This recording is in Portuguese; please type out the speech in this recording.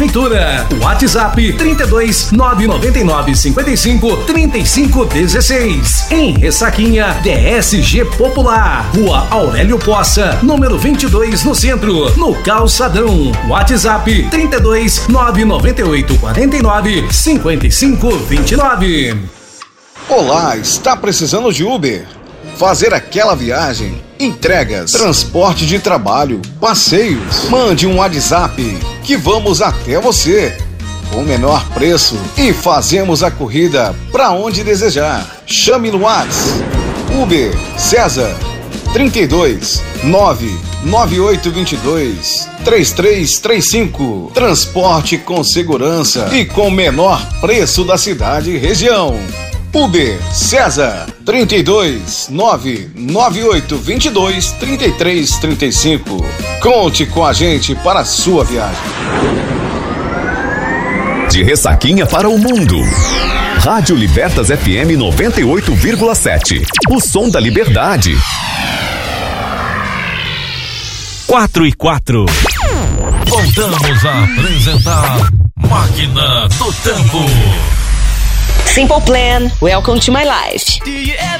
Prefeitura. WhatsApp 32 999 55 35 16. Em Ressaquinha, DSG Popular. Rua Aurélio Poça, número 22 no centro, no Calçadão. WhatsApp 32 998 49 55 29. Olá, está precisando de Uber? Fazer aquela viagem, entregas, transporte de trabalho, passeios. Mande um WhatsApp que vamos até você com o menor preço e fazemos a corrida para onde desejar. Chame no WhatsApp Uber César 32 99822 3335. Transporte com segurança e com o menor preço da cidade e região. Uber César 32 99822 3335. Conte com a gente para a sua viagem. De Ressaquinha para o mundo. Rádio Libertas FM 98,7. O som da liberdade. 4 e 4. Voltamos a apresentar Máquina do Tempo. Simple Plan, Welcome to My Life.